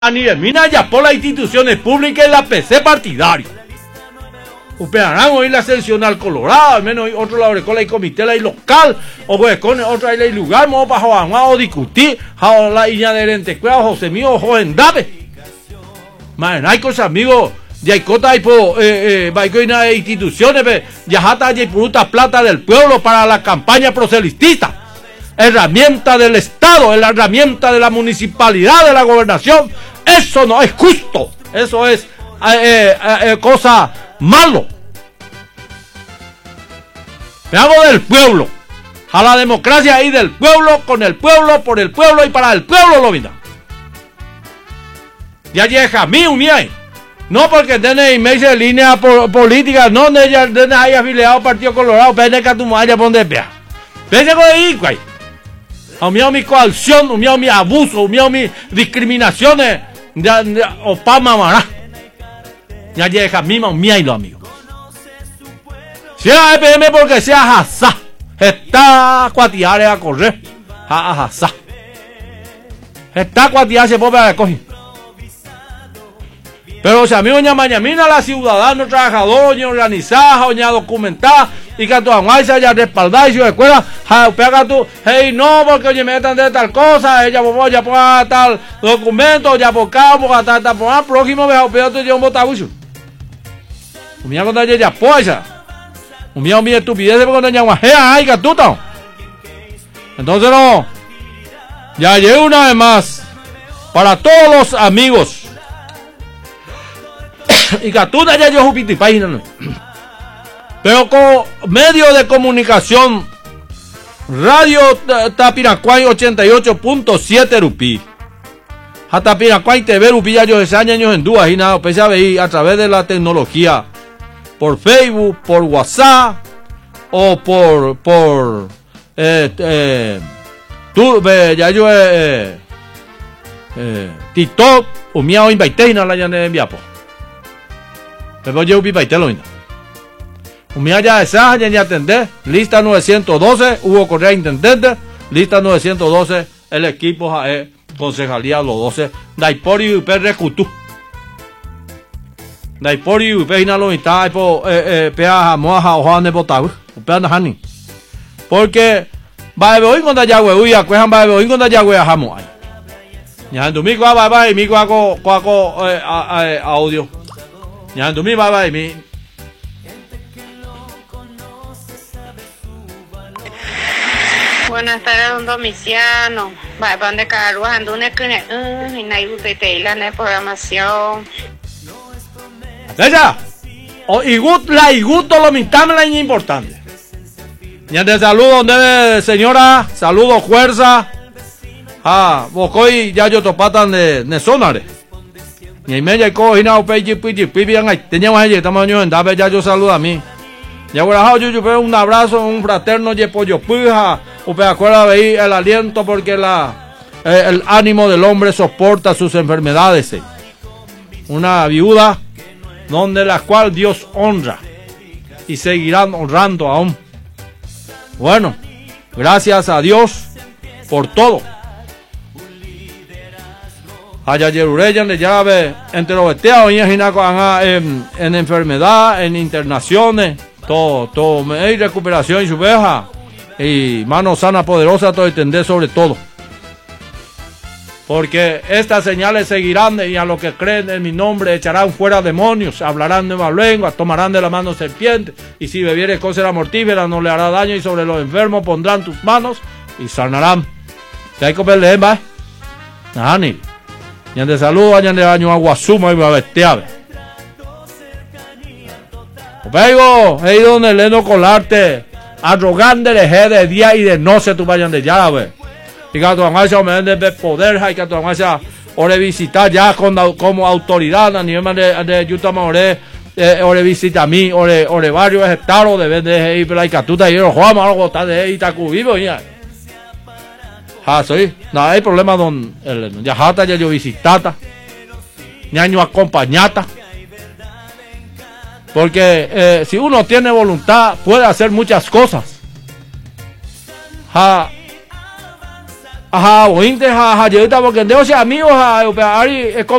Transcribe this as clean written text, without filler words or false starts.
ni de mina ya por las instituciones públicas y la PC partidaria. Operarán hoy la seccional Colorado, al menos otro la orecola y comité la y local, o pues con otra y lugar, mo para jugar o discutir, la iña de Rentecuea, José mío, joven dame. Man, hay cosas amigos, ya hay cosas, hay por, instituciones, ya jata y puta plata del pueblo para la campaña proselitista. Herramienta del Estado, la herramienta de la municipalidad, de la gobernación. Eso no es justo, eso es cosa malo. Veamos del pueblo, a la democracia ahí del pueblo, con el pueblo, por el pueblo y para el pueblo lo vida. Ya llega a mí un día, no porque tiene emails línea política, no de ahí afiliado al Partido Colorado, pene que tu madre pone pea. Pese con ahí, güey. Humillado mi coacción, humillado mi abuso, humillado mi discriminaciones, opa mamará. Ya llega a mí, humillado, amigo. Si es EPM porque sea hasá, está cuatiare a correr, hasá. Está cuatiare se puede recoger. Pero si a mí doña Mañamina, la ciudadana trabajadora, doña organizada, doña documentada, y que tu aguaisa ya respaldada y su escuela, pega tú, hey, no, porque oye, me metan de tal cosa, ella ya ponga tal documento, ya por cabo, tal próximo, me ha tu yo un botabucho. Mira cuando ella apoya, mira mi estupidez, porque cuando ella guajea, ay, que tú estás. Entonces no, ya llegué una vez más, para todos los amigos, y que tú ya yo jupiti página, pero con medios de comunicación, Radio Tapiracuay 88.7 Rupí, a Tapiracuay TV Rupí ya yo 6 años en dudas y nada, pese a ver a través de la tecnología, por Facebook, por WhatsApp, o por ya yo TikTok, o miao invité y nada ya ne enviapo. Pero yo vi para lo Umia ya esa ya atender, lista 912, Hugo Correa intendente, lista 912, el equipo jae, concejalía los 12, Daipori UP recutú. Daipori UP ina lo está po pea moja o jane botau, upea hani. Porque va hoy con Dayagüe, uy, acuejan va hoy con Dayagüe a jamo ay. Ya en domingo va y mi cuaco audio. Ya en domingo va y mi Buenas tardes, don Domiciano. Va, ¿para dónde cargas? Ando una que y nadie te la programación. ¡Ella! La iguto lo mitame la importante. Ya te saludo, donde señora, saludo, fuerza. Bocoy, ya yo topatan de sonare. Y media y cojina o peji pibian ahí. Teníamos allí, tamaño en Dabe, ya yo saludo a mí. Ya yo un abrazo, un fraterno de pollo puja, o me acuerdo de ahí el aliento porque el ánimo del hombre soporta sus enfermedades. Una viuda donde la cual Dios honra y seguirán honrando aún. Bueno, gracias a Dios por todo. Allá Yerureyan de llave entre los veteados en enfermedad, en internaciones. Todo, hay recuperación y su veja y mano sana poderosa todo entender sobre todo, porque estas señales seguirán y a los que creen en mi nombre echarán fuera demonios, hablarán nuevas lenguas, tomarán de la mano serpientes y si bebiere cosa mortífera no le hará daño y sobre los enfermos pondrán tus manos y sanarán. Si hay que verle más Nani y de salud vayan de año agua suma y va a bestiar. Pego, ahí donde le no colarte, arrogante de día y de noche tú vayan de llave. Y que tu amansa me den de poder, hay que tu amansa ore visitar ya como autoridad a nivel de Yutama ore visita a mí, ore varios estados de vez de ir pero hay que tú te llevas Juan algo está de Itacu vivo ya. Soy, no hay problema don ya jata ya yo visitata, ñaño acompañata. Porque si uno tiene voluntad puede hacer muchas cosas. Ajá, ointe, ja, yo estaba porque Dios sea amigo, ja,